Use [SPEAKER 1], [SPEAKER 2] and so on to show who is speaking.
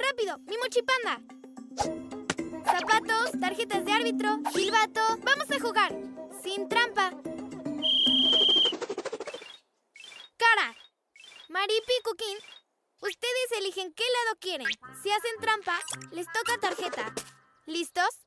[SPEAKER 1] ¡Rápido! ¡Mi mochipanda! Zapatos, tarjetas de árbitro, silbato. ¡Vamos a jugar! Sin trampa. Cara. Maripi y Cuquín, ustedes eligen qué lado quieren. Si hacen trampa, les toca tarjeta. ¿Listos?